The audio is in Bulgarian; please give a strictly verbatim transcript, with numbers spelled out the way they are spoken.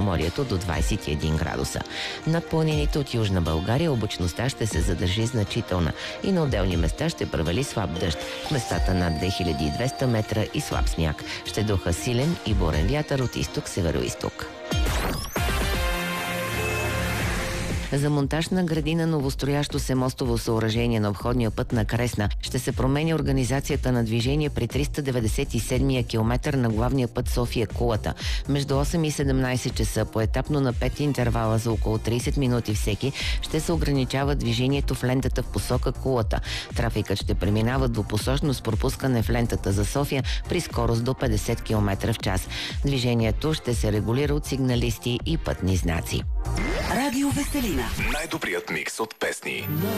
Черноморието до двадесет и един градуса. Над планините от Южна България облачността ще се задържи значителна и на отделни места ще провали слаб дъжд. В местата над две хиляди и двеста метра и слаб сняг. Ще духа силен и бурен вятър от изток-североизток. За монтаж на градина новостроящо се мостово съоръжение на обходния път на Кресна ще се променя организацията на движение при триста деветдесет и седмия километър на главния път София-Кулата. Между осем и седемнадесет часа поетапно на пет интервала за около тридесет минути всеки ще се ограничава движението в лентата в посока Кулата. Трафикът ще преминава двупосочно с пропускане в лентата за София при скорост до петдесет километра в час. Движението ще се регулира от сигналисти и пътни знаци. Радио Веселина. Най-добрият микс от песни.